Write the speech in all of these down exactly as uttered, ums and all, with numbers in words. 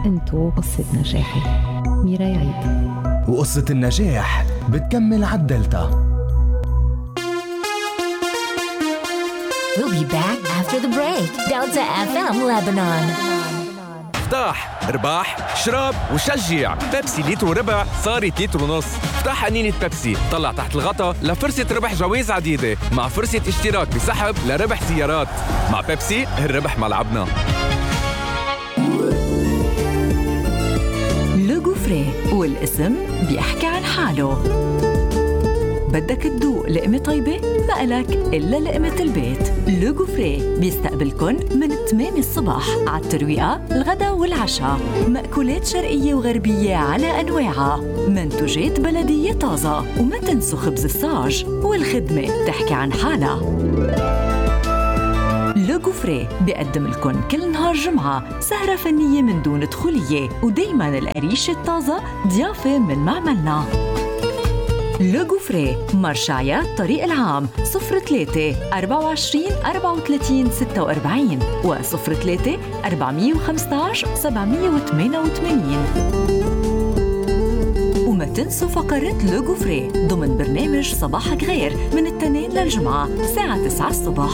انتو قصة نجاحي. ميرا يعيد. وقصة النجاح بتكمل عالدلتا. We'll be back after the break. Delta إف إم Lebanon. افتح، ارباح، اشرب وشجع. بيبسي لتر وربع صارت لتر ونص. افتح قنينة بيبسي، طلع تحت الغطا لفرصة ربح جوائز عديدة، مع فرصة اشتراك بسحب لربح سيارات. مع بيبسي الربح ملعبنا. لو غوفري، والاسم بيحكي عن حاله. بدك تدوق لقمة طيبة؟ ما إلك إلا لقمة البيت. لو غوفري بيستقبلكن من ثمانية الصبح على الترويقة، الغدا والعشاء. مأكولات شرقية وغربية على أنواعها، منتوجات بلدية طازة، وما تنسوا خبز الصاج، والخدمة تحكي عن حالها. لو غوفري بيقدم لكم كل نهار جمعة سهرة فنية من دون دخولية، ودايما القريش الطازة ضيافة من معملنا. لو غوفري، مرشعيات طريق العام، صفر ثلاثة أربعة وعشرين أربعة وثلاثين ستة وأربعين و صفر ثلاثة أربعمية وخمسة عشر سبعمية وثمانية وثمانين. وما تنسوا فقرة لو غوفري ضمن برنامج صباحك غير من الاثنين للجمعة الساعة تسعة الصبح.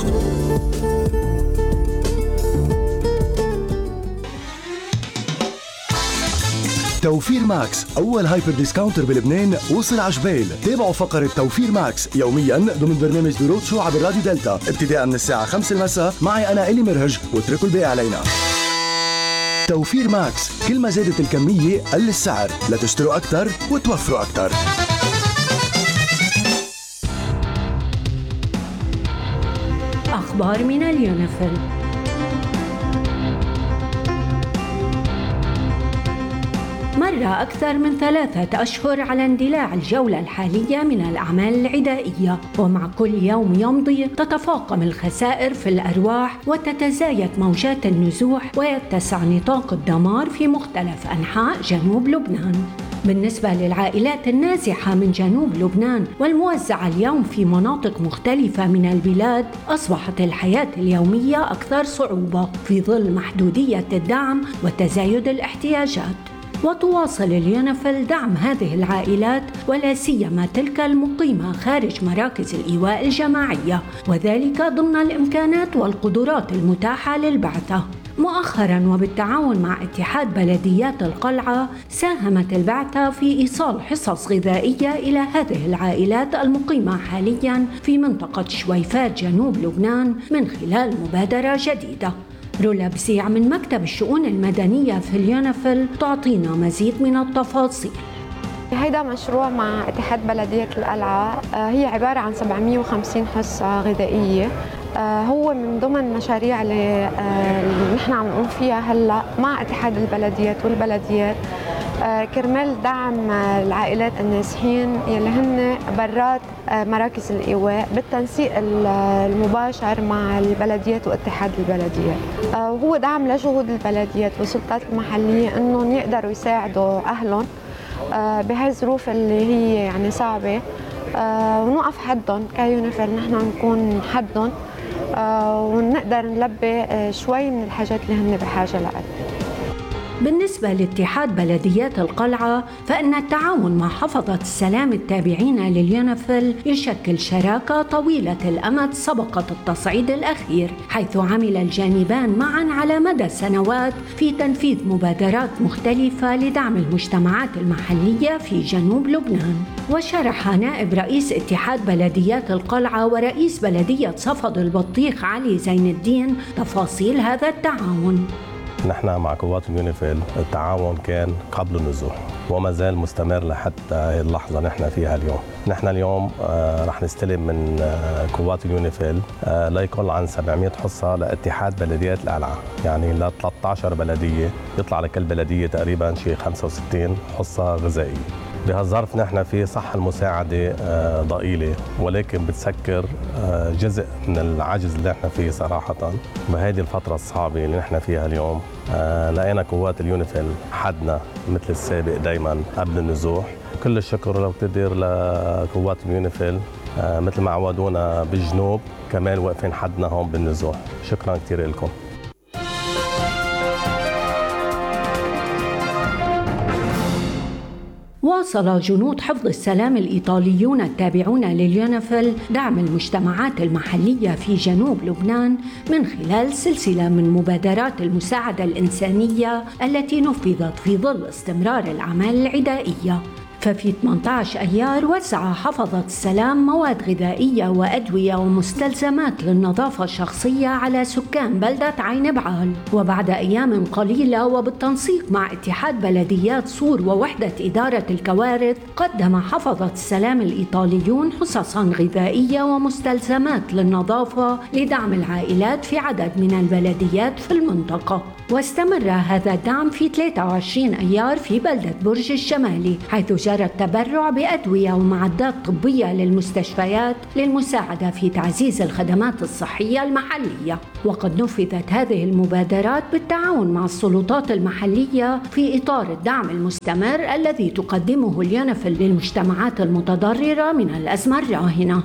توفير ماكس، أول هايبر ديسكاونتر بلبنان، وصل عجبيل. تابعوا فقرة توفير ماكس يومياً ضمن برنامج درود شو عبر راديو دلتا ابتداء من الساعة خمسة المساء. معي أنا إلي مرهج، واتركوا الباقي علينا. توفير ماكس، كل ما زادت الكمية قل السعر، لتشتروا أكتر وتوفروا أكتر. أخبار من اليونيفيل. مر أكثر من ثلاثة أشهر على اندلاع الجولة الحالية من الأعمال العدائية، ومع كل يوم يمضي تتفاقم الخسائر في الأرواح وتتزايد موجات النزوح ويتسع نطاق الدمار في مختلف أنحاء جنوب لبنان. بالنسبة للعائلات النازحة من جنوب لبنان والموزعة اليوم في مناطق مختلفة من البلاد، أصبحت الحياة اليومية أكثر صعوبة في ظل محدودية الدعم وتزايد الاحتياجات. وتواصل اليونيفيل دعم هذه العائلات ولا سيما تلك المقيمة خارج مراكز الإيواء الجماعية، وذلك ضمن الإمكانات والقدرات المتاحة للبعثة. مؤخراً وبالتعاون مع اتحاد بلديات القلعة، ساهمت البعثة في إيصال حصص غذائية إلى هذه العائلات المقيمة حالياً في منطقة شويفات جنوب لبنان من خلال مبادرة جديدة. رولا بزيع من مكتب الشؤون المدنية في اليونيفيل تعطينا مزيد من التفاصيل. هيدا مشروع مع اتحاد بلدية القلعة، هي عبارة عن سبعمية وخمسين حصة غذائية. هو من ضمن مشاريع اللي نحن عم نقوم فيها هلا مع اتحاد البلديات والبلديات كرمال دعم العائلات النازحين يلي هن برات مراكز الإيواء بالتنسيق المباشر مع البلديات واتحاد البلديات. وهو دعم لجهود البلديات والسلطات المحلية انهم يقدروا يساعدوا اهلهم بهاي الظروف اللي هي يعني صعبة، ونوقف حدهم كيونيفيل، نحن نكون حدهم ونقدر نلبي شوي من الحاجات اللي هن بحاجة لها. بالنسبة لاتحاد بلديات القلعة، فإن التعاون مع حفظة السلام التابعين لليونيفيل يشكل شراكة طويلة الأمد سبقت التصعيد الأخير، حيث عمل الجانبان معاً على مدى سنوات في تنفيذ مبادرات مختلفة لدعم المجتمعات المحلية في جنوب لبنان. وشرح نائب رئيس اتحاد بلديات القلعة ورئيس بلدية صفد البطيخ علي زين الدين تفاصيل هذا التعاون. نحن مع قوات اليونيفيل التعاون كان قبل النزوح وما زال مستمر لحتى هذه اللحظة نحن فيها اليوم. نحن اليوم آه رح نستلم من آه قوات اليونيفيل آه لا يقل عن سبعمية حصة لاتحاد بلديات القلعة، يعني ل ثلاثة عشر بلدية يطلع لكل بلدية تقريبا شيء خمسة وستين حصة غذائية. بهالظرف نحن في صح المساعدة آه ضئيلة، ولكن بتسكر آه جزء من العجز اللي نحن فيه صراحة بهذه الفترة الصعبة اللي نحن فيها اليوم. آه لقينا قوات اليونيفيل حدنا مثل السابق دايما قبل النزوح. كل الشكر لو تقدر لقوات اليونيفيل آه مثل ما عودونا بالجنوب كمان واقفين حدنا هون بالنزوح. شكرا كثير لكم. واصل جنود حفظ السلام الإيطاليون التابعون لليونيفيل دعم المجتمعات المحلية في جنوب لبنان من خلال سلسلة من مبادرات المساعدة الإنسانية التي نفذت في ظل استمرار الأعمال العدائية. ففي ثمانية عشر أيار وزع حفظة السلام مواد غذائية وأدوية ومستلزمات للنظافة الشخصية على سكان بلدة عين بعال. وبعد أيام قليلة وبالتنسيق مع اتحاد بلديات صور ووحدة إدارة الكوارث، قدم حفظة السلام الإيطاليون حصصاً غذائية ومستلزمات للنظافة لدعم العائلات في عدد من البلديات في المنطقة. واستمر هذا الدعم في ثلاثة وعشرين أيار في بلدة برج الشمالي، حيث جرى التبرع بأدوية ومعدات طبية للمستشفيات للمساعدة في تعزيز الخدمات الصحية المحلية. وقد نفذت هذه المبادرات بالتعاون مع السلطات المحلية في إطار الدعم المستمر الذي تقدمه اليونيفيل للمجتمعات المتضررة من الأزمة الراهنة.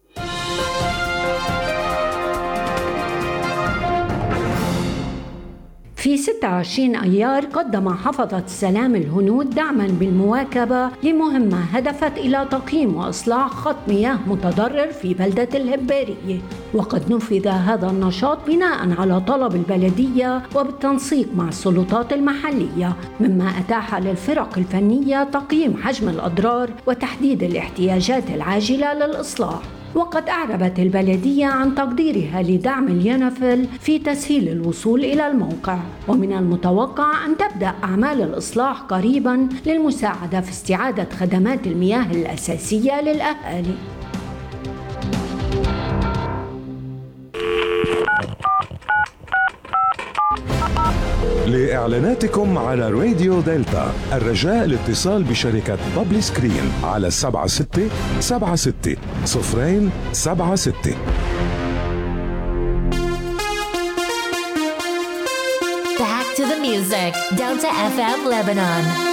في ستة وعشرين أيار قدم حفظة السلام الهنود دعماً بالمواكبة لمهمة هدفت إلى تقييم وإصلاح خط مياه متضرر في بلدة الهبارية. وقد نفذ هذا النشاط بناءً على طلب البلدية وبالتنسيق مع السلطات المحلية، مما أتاح للفرق الفنية تقييم حجم الأضرار وتحديد الاحتياجات العاجلة للإصلاح. وقد أعربت البلدية عن تقديرها لدعم اليونيفيل في تسهيل الوصول إلى الموقع، ومن المتوقع أن تبدأ أعمال الإصلاح قريباً للمساعدة في استعادة خدمات المياه الأساسية للأهالي. لإعلاناتكم على راديو دلتا الرجاء الاتصال بشركة بابلي سكرين على سبعة ستة سبعة ستة صفرين سبعة ستة. Back to the music. Delta إف إم Lebanon.